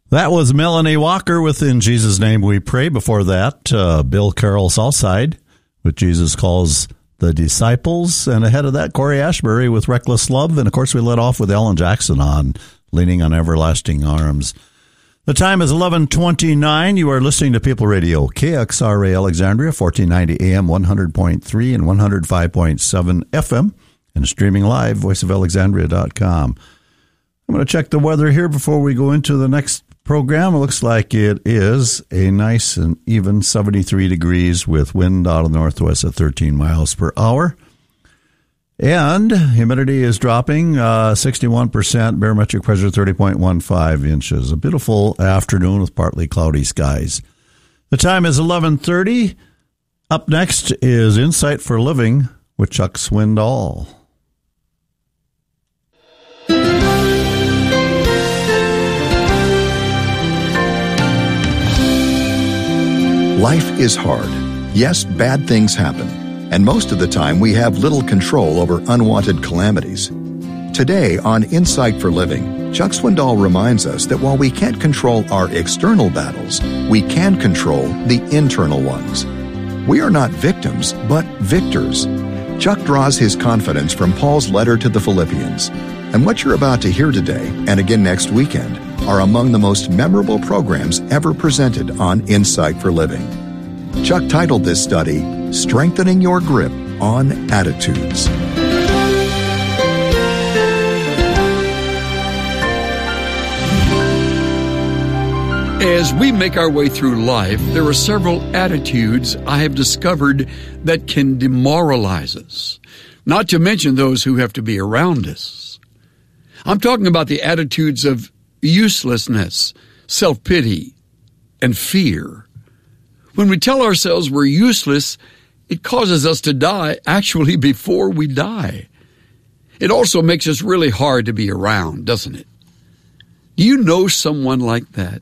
That was Melanie Walker with In Jesus' Name We Pray. Before that, Bill Carroll Southside with Jesus Calls the Disciples. And ahead of that, Corey Ashbury with Reckless Love. And, of course, we led off with Alan Jackson on Leaning on Everlasting Arms. The time is 11:29. You are listening to People Radio, KXRA Alexandria, 1490 AM, 100.3 and 105.7 FM, and streaming live, voiceofalexandria.com. I'm going to check the weather here before we go into the next program. It looks like it is a nice and even 73 degrees with wind out of the northwest at 13 miles per hour. And humidity is dropping, 61%, barometric pressure 30.15 inches. A beautiful afternoon with partly cloudy skies. The time is 11:30. Up next is Insight for Living with Chuck Swindoll. Life is hard. Yes, bad things happen. And most of the time, we have little control over unwanted calamities. Today, on Insight for Living, Chuck Swindoll reminds us that while we can't control our external battles, we can control the internal ones. We are not victims, but victors. Chuck draws his confidence from Paul's letter to the Philippians. And what you're about to hear today, and again next weekend, are among the most memorable programs ever presented on Insight for Living. Chuck titled this study, Strengthening Your Grip on Attitudes. As we make our way through life, there are several attitudes I have discovered that can demoralize us, not to mention those who have to be around us. I'm talking about the attitudes of uselessness, self-pity, and fear. When we tell ourselves we're useless, it causes us to die actually before we die. It also makes us really hard to be around, doesn't it? Do you know someone like that?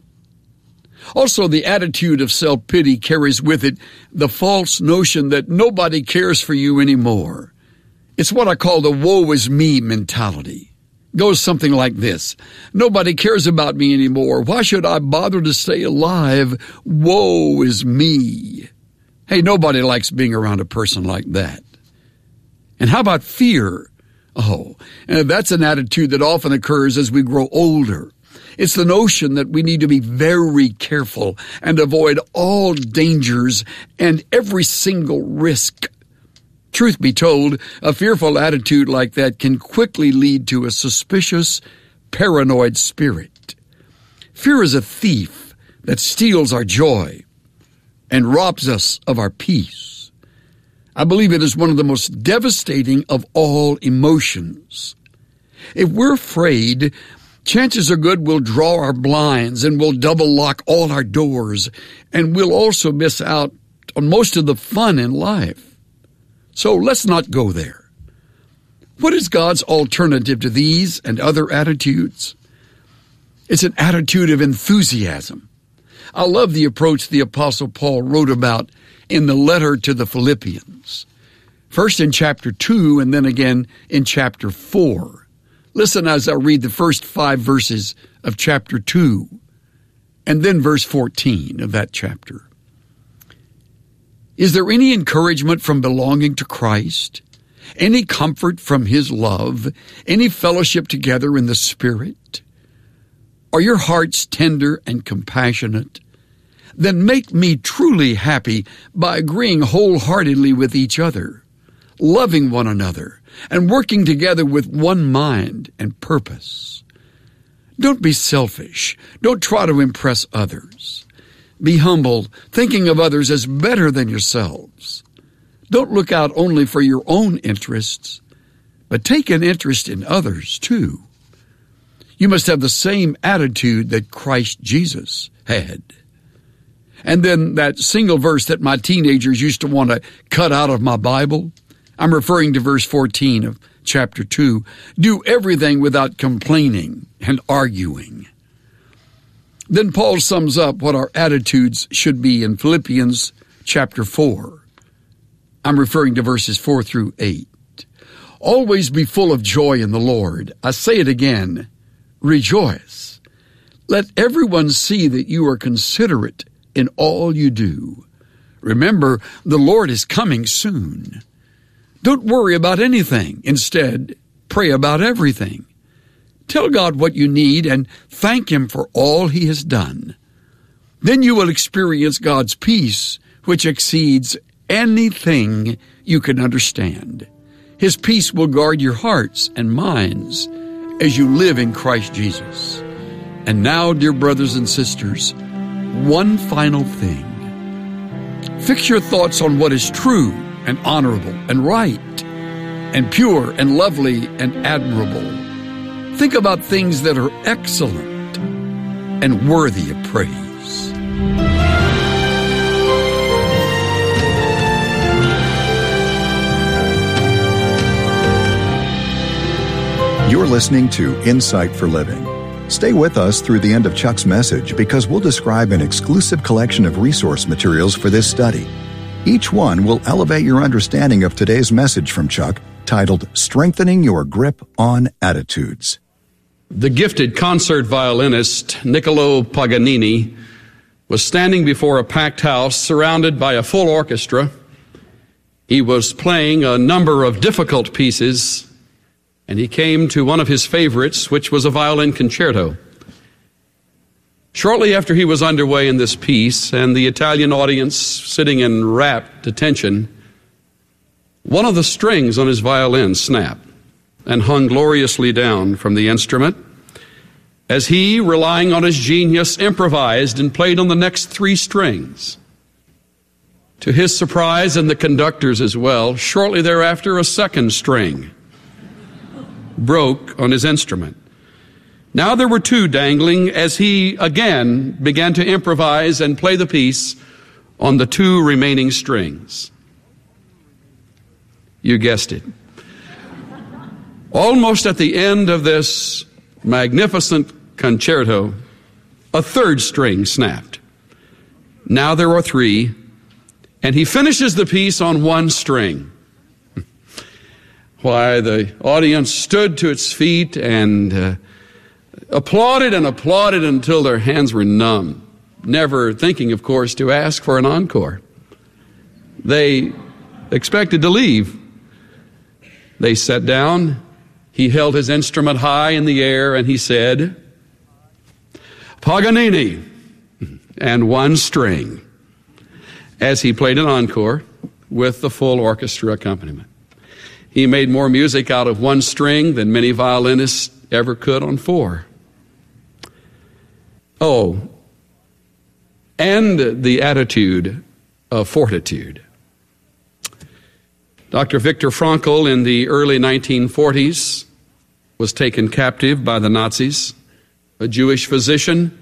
Also, the attitude of self-pity carries with it the false notion that nobody cares for you anymore. It's what I call the woe is me mentality. It goes something like this. Nobody cares about me anymore. Why should I bother to stay alive? Woe is me. Hey, nobody likes being around a person like that. And how about fear? Oh, that's an attitude that often occurs as we grow older. It's the notion that we need to be very careful and avoid all dangers and every single risk. Truth be told, a fearful attitude like that can quickly lead to a suspicious, paranoid spirit. Fear is a thief that steals our joy and robs us of our peace. I believe it is one of the most devastating of all emotions. If we're afraid, chances are good we'll draw our blinds and we'll double lock all our doors, and we'll also miss out on most of the fun in life. So let's not go there. What is God's alternative to these and other attitudes? It's an attitude of enthusiasm. I love the approach the Apostle Paul wrote about in the letter to the Philippians. First in chapter 2 and then again in chapter 4. Listen as I read the first 5 verses of chapter 2 and then verse 14 of that chapter. Is there any encouragement from belonging to Christ? Any comfort from His love? Any fellowship together in the Spirit? Are your hearts tender and compassionate? Then make me truly happy by agreeing wholeheartedly with each other, loving one another, and working together with one mind and purpose. Don't be selfish. Don't try to impress others. Be humble, thinking of others as better than yourselves. Don't look out only for your own interests, but take an interest in others too. You must have the same attitude that Christ Jesus had. And then that single verse that my teenagers used to want to cut out of my Bible, I'm referring to verse 14 of chapter 2. Do everything without complaining and arguing. Then Paul sums up what our attitudes should be in Philippians chapter 4. I'm referring to verses 4 through 8. Always be full of joy in the Lord. I say it again, rejoice. Let everyone see that you are considerate in all you do. Remember, the Lord is coming soon. Don't worry about anything. Instead, pray about everything. Tell God what you need and thank Him for all He has done. Then you will experience God's peace, which exceeds anything you can understand. His peace will guard your hearts and minds as you live in Christ Jesus. And now, dear brothers and sisters, one final thing. Fix your thoughts on what is true and honorable and right and pure and lovely and admirable. Think about things that are excellent and worthy of praise. You're listening to Insight for Living. Stay with us through the end of Chuck's message because we'll describe an exclusive collection of resource materials for this study. Each one will elevate your understanding of today's message from Chuck, titled Strengthening Your Grip on Attitudes. The gifted concert violinist Niccolo Paganini was standing before a packed house surrounded by a full orchestra. He was playing a number of difficult pieces, and he came to one of his favorites, which was a violin concerto. Shortly after he was underway in this piece, and the Italian audience sitting in rapt attention, one of the strings on his violin snapped and hung gloriously down from the instrument as he, relying on his genius, improvised and played on the next 3 strings. To his surprise, and the conductor's as well, shortly thereafter a second string broke on his instrument. Now there were 2 dangling as he again began to improvise and play the piece on the 2 remaining strings. You guessed it. Almost at the end of this magnificent concerto, a 3rd string snapped. Now there are 3, and he finishes the piece on 1 string. Why, the audience stood to its feet and applauded and applauded until their hands were numb, never thinking, of course, to ask for an encore. They expected to leave. They sat down. He held his instrument high in the air and he said, Paganini, and 1 string, as he played an encore with the full orchestra accompaniment. He made more music out of 1 string than many violinists ever could on 4. Oh, and the attitude of fortitude. Dr. Viktor Frankl in the early 1940s was taken captive by the Nazis, a Jewish physician.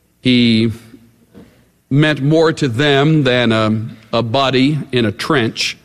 He meant more to them than a body in a trench.